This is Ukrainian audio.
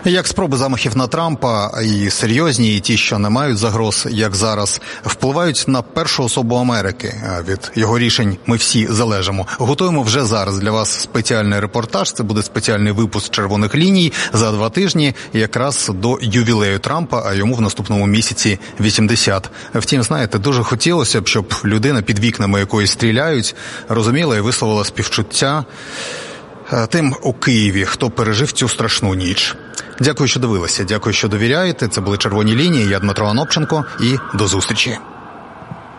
Як спроби замахів на Трампа, і серйозні, і ті, що не мають загроз, як зараз, впливають на першу особу Америки. Від його рішень ми всі залежимо. Готуємо вже зараз для вас спеціальний репортаж. Це буде спеціальний випуск «Червоних ліній» за 2 тижні, якраз до ювілею Трампа, а йому в наступному місяці 80. Втім, знаєте, дуже хотілося б, щоб людина, під вікнами якої стріляють, розуміла і висловила співчуття тим у Києві, хто пережив цю страшну ніч. Дякую, що дивилися, дякую, що довіряєте. Це були «Червоні лінії», я Дмитро Анопченко, і до зустрічі.